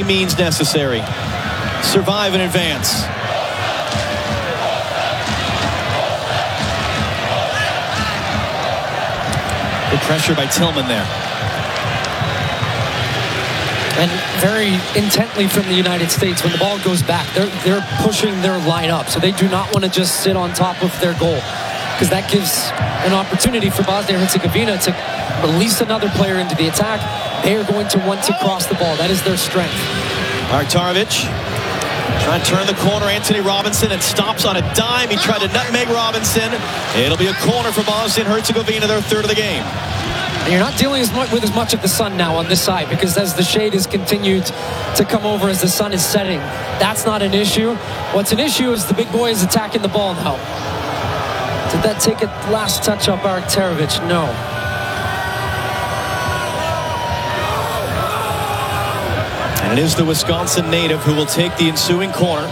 means necessary. Survive and advance. Good pressure by Tillman there. And very intently from the United States, when the ball goes back, they're pushing their line up. So they do not want to just sit on top of their goal, because that gives an opportunity for Bosnia-Herzegovina to release another player into the attack. They are going to want to cross the ball. That is their strength. Artarovic trying to turn the corner. Anthony Robinson, and stops on a dime. He tried to nutmeg Robinson. It'll be a corner for Bosnia-Herzegovina, their third of the game. And you're not dealing with as much of the sun now on this side, because as the shade has continued to come over as the sun is setting, that's not an issue. What's an issue is the big boy is attacking the ball now. Did that take a last touch up Artarovic? No. And it is the Wisconsin native who will take the ensuing corner.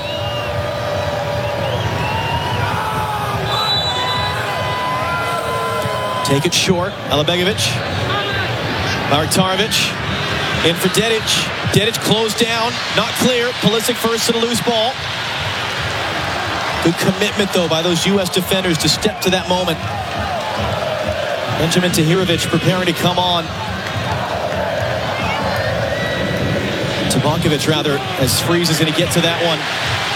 Take it short. Alabegovic. Artarovic. In for Dedic. Dedic closed down. Not clear. Pulisic first to the loose ball. Good commitment, though, by those U.S. defenders to step to that moment. Benjamin Tahirovic preparing to come on. Tabakovic, rather, as Freeze is going to get to that one.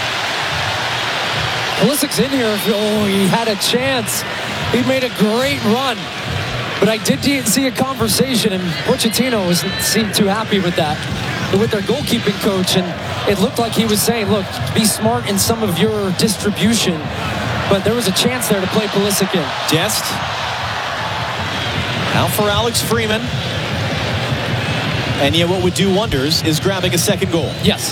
Pulisic's in here. Oh, he had a chance. He made a great run. But I did see a conversation, and Pochettino seemed too happy with that, with their goalkeeping coach. And it looked like he was saying, look, be smart in some of your distribution. But there was a chance there to play Pulisic in. Dest. Out for Alex Freeman. And yet what would do wonders is grabbing a second goal. Yes.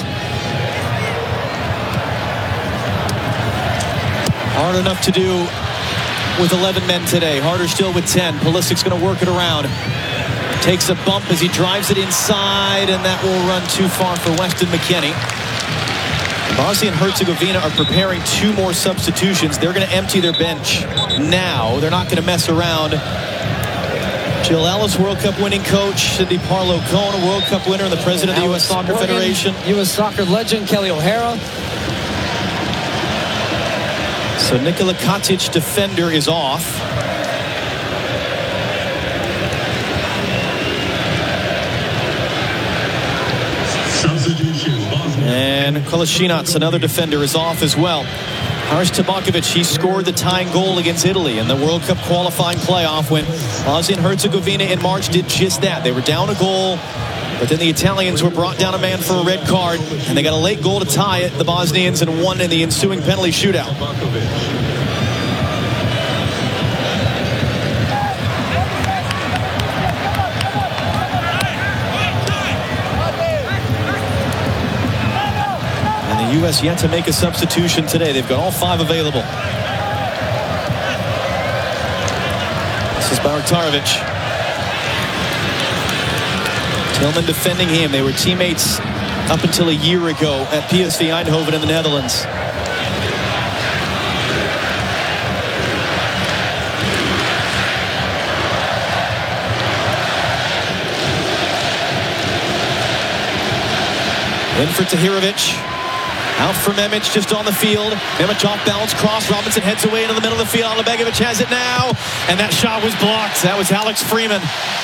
Hard enough to do with 11 men today. Harder still with 10. Pulisic's going to work it around. Takes a bump as he drives it inside, and that will run too far for Weston McKennie. Bosnia and Herzegovina are preparing 2 more substitutions. They're going to empty their bench now. They're not going to mess around. Jill Ellis, World Cup winning coach. Cindy Parlow Cohn, a World Cup winner and the president of the U.S. Soccer Federation. U.S. Soccer legend Kelly O'Hara. So Nikola Katic, defender, is off. And Kolasinac, another defender, is off as well. Haris Tabakovic, he scored the tying goal against Italy in the World Cup qualifying playoff when Bosnia and Herzegovina in March did just that. They were down a goal, but then the Italians were brought down a man for a red card, and they got a late goal to tie it, the Bosnians, and won in the ensuing penalty shootout. U.S. yet to make a substitution today. They've got all 5 available. This is Artarovic. Tillman defending him. They were teammates up until a year ago at PSV Eindhoven in the Netherlands. In for Tahirovic. Out for Memic, just on the field. Memic off balance, cross. Robinson heads away into the middle of the field. Alabegovic has it now. And that shot was blocked. That was Alex Freeman.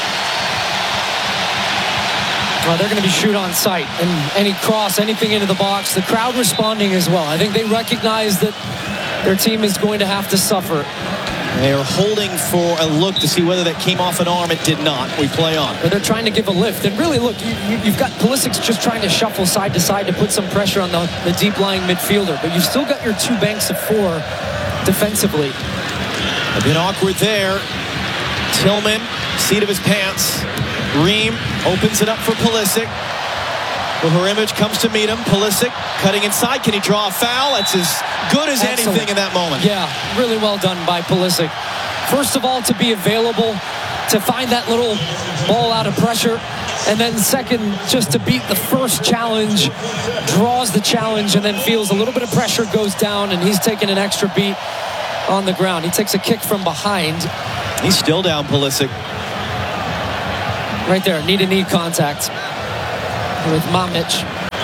Well, they're going to be shoot on sight. And any cross, anything into the box. The crowd responding as well. I think they recognize that their team is going to have to suffer. They are holding for a look to see whether that came off an arm. It did not. We play on. But they're trying to give a lift. And really, look, you've got Pulisic just trying to shuffle side to side to put some pressure on the deep-lying midfielder. But you've still got your 2 banks of 4 defensively. A bit awkward there. Tillman, seat of his pants. Ream opens it up for Pulisic. Buharimic comes to meet him. Pulisic cutting inside. Can he draw a foul? That's as good as anything in that moment. Yeah, really well done by Pulisic. First of all, to be available, to find that little ball out of pressure. And then second, just to beat the first challenge, draws the challenge, and then feels a little bit of pressure, goes down, and he's taking an extra beat on the ground. He takes a kick from behind. He's still down, Pulisic. Right there, knee-to-knee contact with Mamic.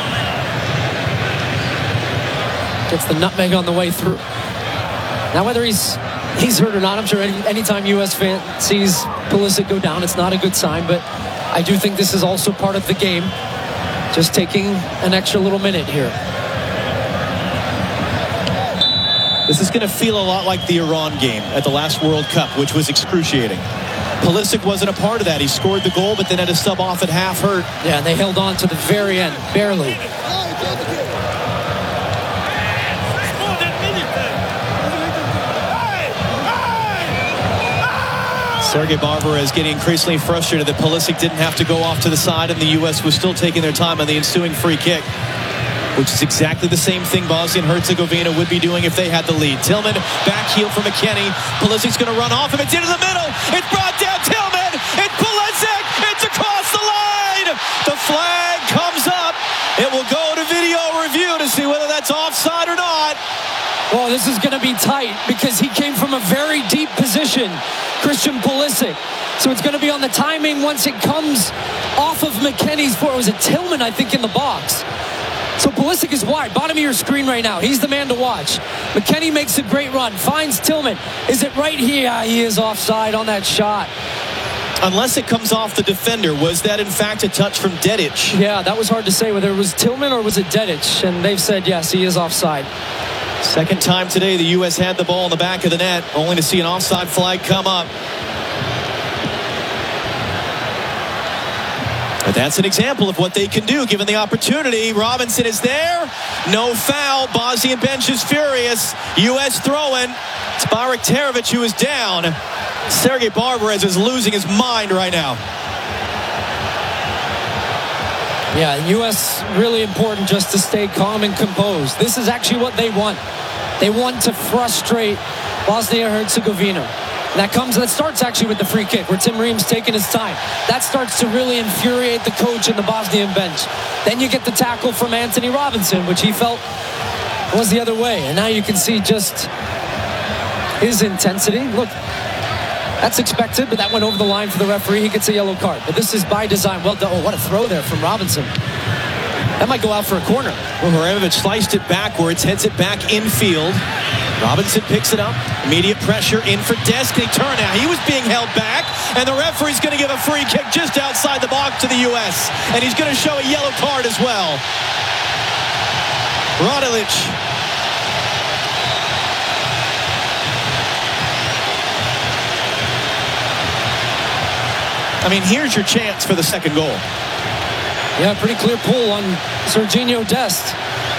Gets the nutmeg on the way through. Now, whether he's hurt or not, I'm sure anytime U.S. fan sees Pulisic go down, it's not a good sign. But I do think this is also part of the game. Just taking an extra little minute here. This is going to feel a lot like the Iran game at the last World Cup, which was excruciating. Pulisic wasn't a part of that. He scored the goal, but then had to sub off at half hurt. Yeah, and they held on to the very end, barely. Sergei Barber is getting increasingly frustrated that Pulisic didn't have to go off to the side, and the U.S. was still taking their time on the ensuing free kick, which is exactly the same thing Bosnia and Herzegovina would be doing if they had the lead. Tillman, back heel for McKennie. Pulisic's going to run off him. It's into the middle. It's brought down. Tillman. It's Pulisic. It's across the line. The flag comes up. It will go to video review to see whether that's offside or not. Well, this is going to be tight because he came from a very deep position, Christian Pulisic. So it's going to be on the timing once it comes off of McKennie's foot. Was it Tillman, I think, in the box? So Pulisic is wide, bottom of your screen right now. He's the man to watch. McKennie makes a great run, finds Tillman. Is it right here? He is offside on that shot. Unless it comes off the defender. Was that, in fact, a touch from Dedic? Yeah, that was hard to say whether it was Tillman or was it Dedic. And they've said, yes, he is offside. Second time today the U.S. had the ball in the back of the net, only to see an offside flag come up. But that's an example of what they can do given the opportunity. Robinson is there. No foul. Bosnian bench is furious. U.S. throwing. It's Bayraktarovic who is down. Sergei Barber is losing his mind right now. Yeah, U.S. really important just to stay calm and composed. This is actually what they want. They want to frustrate Bosnia and Herzegovina. That starts actually with the free kick where Tim Ream's taking his time. That starts to really infuriate the coach and the Bosnian bench. Then you get the tackle from Anthony Robinson, which he felt was the other way. And now you can see just his intensity. Look, that's expected, but that went over the line for the referee. He gets a yellow card. But this is by design. Well done. Oh, what a throw there from Robinson. That might go out for a corner. Well, Haramovic sliced it backwards, heads it back infield. Robinson picks it up. Immediate pressure in for Destiny. Turn now. He was being held back, and the referee's going to give a free kick just outside the box to the U.S. And he's going to show a yellow card as well. Radilic. I mean, here's your chance for the second goal. Yeah, pretty clear pull on Sergiño Dest.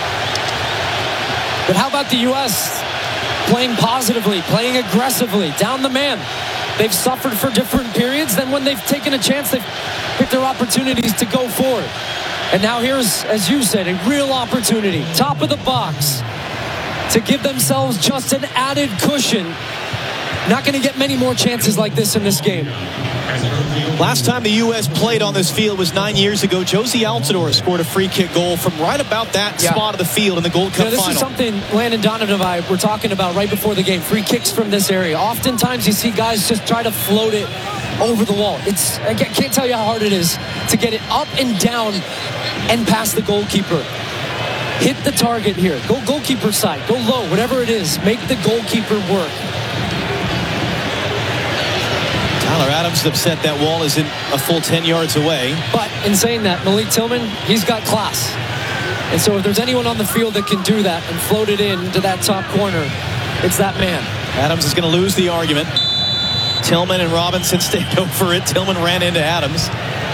But how about the U.S. playing positively, playing aggressively, down the man? They've suffered for different periods. Then when they've taken a chance, they've picked their opportunities to go forward. And now here's, as you said, a real opportunity, top of the box, to give themselves just an added cushion. Not going to get many more chances like this in this game. Last time the U.S. played on this field was 9 years ago. Josie Altidore scored a free kick goal from right about that spot of the field in the Gold Cup this final. This is something Landon Donovan and I were talking about right before the game. Free kicks from this area. Oftentimes you see guys just try to float it over the wall. I can't tell you how hard it is to get it up and down and past the goalkeeper. Hit the target here. Go goalkeeper side. Go low. Whatever it is. Make the goalkeeper work. Tyler Adams is upset that wall isn't a full 10 yards away. But in saying that, Malik Tillman, he's got class. And so if there's anyone on the field that can do that and float it into that top corner, it's that man. Adams is going to lose the argument. Tillman and Robinson stand over it. Tillman ran into Adams.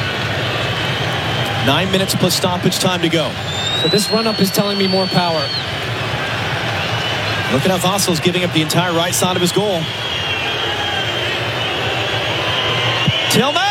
9 minutes plus stoppage time to go. So this run-up is telling me more power. Look at how Vassil's giving up the entire right side of his goal. Tillman!